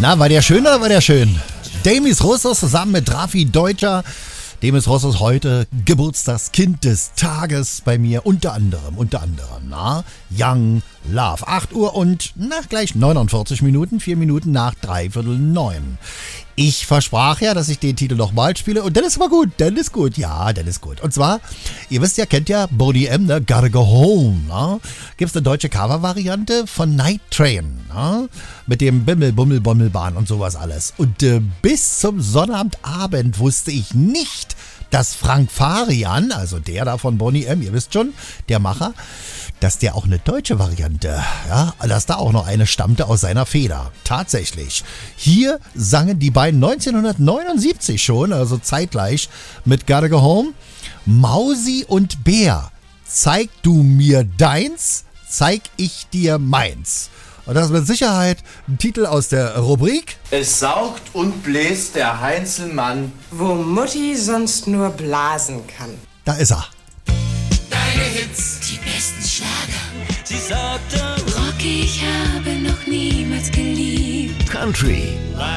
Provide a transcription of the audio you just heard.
Na, war der schön oder war der schön? Demis Roussos zusammen mit Raffi Deutscher. Demis Roussos heute Geburtstagskind des Tages bei mir. Unter anderem, na, Young Love. 8 Uhr und, gleich 49 Minuten, 4 Minuten nach 8:45. Ich versprach ja, dass ich den Titel nochmal spiele und dann ist aber gut, dann ist gut. Und zwar, ihr wisst ja, kennt ja Boney M, ne? Gotta Go Home, ne? Gibt's eine deutsche Cover-Variante von Night Train, ne? Mit dem Bimmel, Bummel, Bommelbahn und sowas alles. Und bis zum Sonnabendabend wusste ich nicht, dass Frank Farian, also der da von Boney M, ihr wisst schon, der Macher, dass der auch eine deutsche Variante, ja, dass da auch noch eine stammte aus seiner Feder. Tatsächlich. Hier sangen die beiden 1979 schon, also zeitgleich mit Gotta Go Home, Mausi und Bär. Zeig du mir deins, zeig ich dir meins. Und das ist mit Sicherheit ein Titel aus der Rubrik Es saugt und bläst der Heinzelmann, wo Mutti sonst nur blasen kann. Da ist er. Deine Hits, die besten Schlager. Sie sagte, Rocky, ich habe noch niemals geliebt. Country.